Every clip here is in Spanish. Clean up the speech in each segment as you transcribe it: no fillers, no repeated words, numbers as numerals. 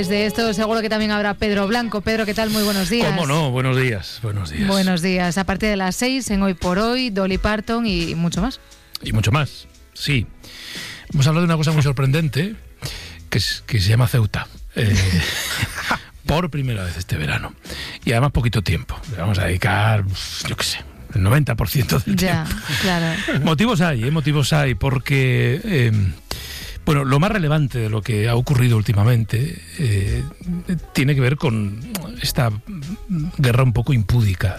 De esto seguro que también habrá Pedro Blanco. Pedro, ¿qué tal? Muy buenos días. ¿Cómo no? Buenos días. Buenos días. A partir de las 6 en Hoy por Hoy, Dolly Parton y mucho más. Y mucho más, sí. Vamos a hablar de una cosa muy sorprendente que se llama Ceuta. Por primera vez este verano. Y además poquito tiempo. Le vamos a dedicar, yo qué sé, el 90% del tiempo. Claro. Motivos hay, porque... Bueno, lo más relevante de lo que ha ocurrido últimamente tiene que ver con esta guerra un poco impúdica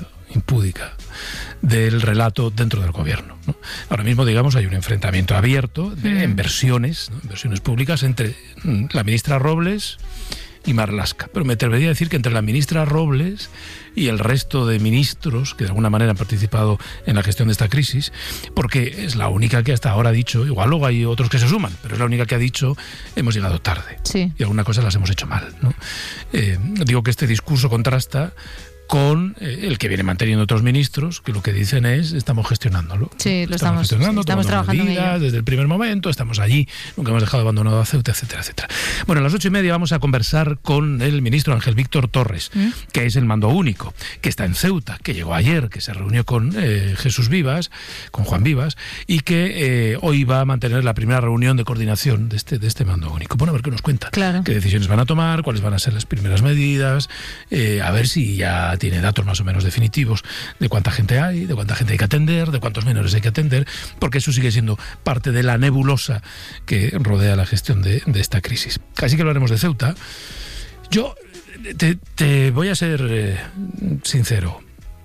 del relato dentro del gobierno, ¿no? Ahora mismo, digamos, hay un enfrentamiento abierto en versiones públicas entre la ministra Robles y Marlaska. Pero me atrevería a decir que entre la ministra Robles y el resto de ministros que de alguna manera han participado en la gestión de esta crisis, porque es la única que hasta ahora ha dicho, igual luego hay otros que se suman, pero es la única que ha dicho hemos llegado tarde. Sí. Y algunas cosas las hemos hecho mal, ¿no? Digo que este discurso contrasta con el que vienen manteniendo otros ministros, que lo que dicen es estamos gestionándolo. Sí, lo estamos gestionando, estamos trabajando medidas, en ello. Desde el primer momento, estamos allí, nunca hemos dejado abandonado a Ceuta, etcétera, etcétera. Bueno, a las 8:30 vamos a conversar con el ministro Ángel Víctor Torres, que es el mando único, que está en Ceuta, que llegó ayer, que se reunió con Jesús Vivas, con Juan Vivas, y que hoy va a mantener la primera reunión de coordinación de este mando único. Bueno, a ver qué nos cuenta. Claro. Qué decisiones van a tomar, cuáles van a ser las primeras medidas, a ver si ya tiene datos más o menos definitivos de cuánta gente hay, de cuánta gente hay que atender, de cuántos menores hay que atender, porque eso sigue siendo parte de la nebulosa que rodea la gestión de esta crisis. Así que hablaremos de Ceuta. Yo te voy a ser sincero.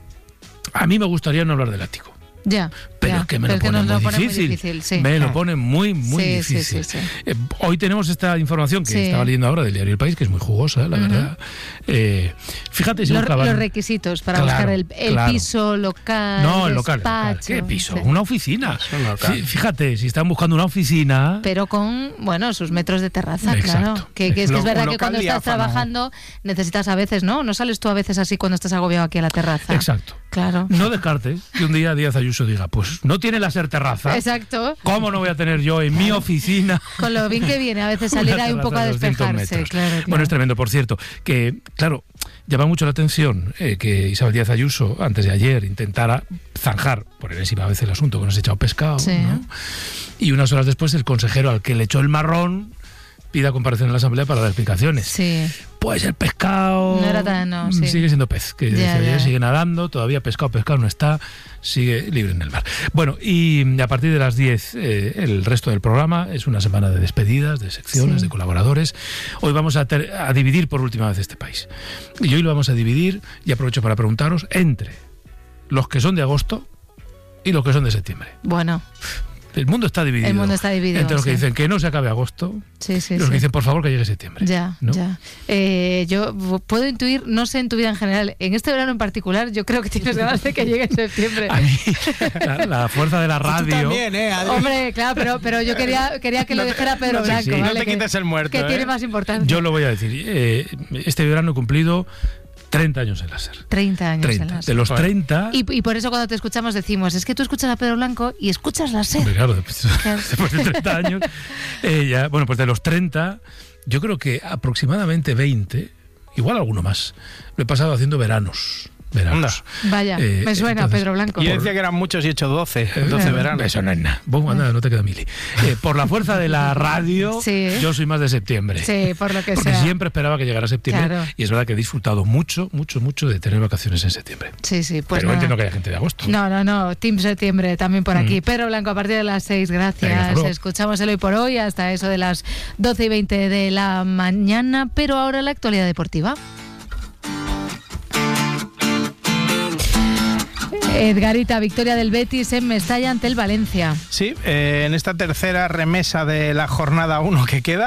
A mí me gustaría no hablar del ático. Ya. Pero que me lo pone muy difícil. Sí. Me lo pone muy difícil. Sí. Hoy tenemos esta información que estaba leyendo ahora del diario El País, que es muy jugosa, la verdad. Fíjate si los requisitos para buscar el piso local. No, el local. Despacho, ¿Qué piso? Una oficina. Fíjate, si están buscando una oficina. Pero con, sus metros de terraza, Exacto. Claro. Que es verdad que cuando estás trabajando necesitas a veces, ¿no? No sales tú a veces así cuando estás agobiado aquí a la terraza. Exacto. Claro. No descartes que un día Díaz Ayuso diga, pues no tiene la SER terraza. Exacto. ¿Cómo no voy a tener yo en mi oficina? Con lo bien que viene a veces salir ahí un poco a despejarse. Claro. Bueno, es tremendo, por cierto, que, claro, llama mucho la atención que Isabel Díaz Ayuso, antes de ayer, intentara zanjar por enésima vez el asunto, que nos ha echado pescado, ¿no? Y unas horas después el consejero al que le echó el marrón pida comparecer en la Asamblea para dar explicaciones. Sí. Pues el pescado no era tan, sigue siendo pez, que sigue nadando, todavía pescado no está, sigue libre en el mar. Bueno, y a partir de las 10 el resto del programa es una semana de despedidas, de secciones, de colaboradores. Hoy vamos a dividir por última vez este país. Y hoy lo vamos a dividir, y aprovecho para preguntaros, entre los que son de agosto y los que son de septiembre. Bueno. El mundo está dividido. Entre los que dicen que no se acabe agosto y los que dicen, por favor, que llegue septiembre. Ya. Yo puedo intuir, no sé en tu vida en general, en este verano en particular, yo creo que tienes ganas de que llegue septiembre. A mí, la fuerza de la radio. Tú también, Adri. Hombre, claro, pero yo quería que lo dijera Pedro Blanco. ¿vale? No te quites el muerto. Que tiene más importancia. Yo lo voy a decir. Este verano he cumplido 30 años en la SER. 30 años en la SER. De los 30... Y por eso cuando te escuchamos decimos, es que tú escuchas a Pedro Blanco y escuchas la SER. Claro, después de 30 años. Pues de los 30, yo creo que aproximadamente 20, igual alguno más, lo he pasado haciendo veranos. Vaya, me suena entonces, Pedro Blanco. Yo decía que eran muchos y he hecho 12 veranos. Eso no es nada. No te queda mili. Por la fuerza de la radio, yo soy más de septiembre. Sí, por lo que porque sea. Siempre esperaba que llegara septiembre. Claro. Y es verdad que he disfrutado mucho de tener vacaciones en septiembre. Sí, pues pero entiendo que haya gente de agosto. No. Team Septiembre también por aquí. Pedro Blanco, a partir de las 6, gracias. Venga, escuchamos el Hoy por Hoy hasta eso de las 12:20 de la mañana. Pero ahora la actualidad deportiva. Edgarita, victoria del Betis en Mestalla ante el Valencia. Sí, en esta tercera remesa de la jornada 1 que queda,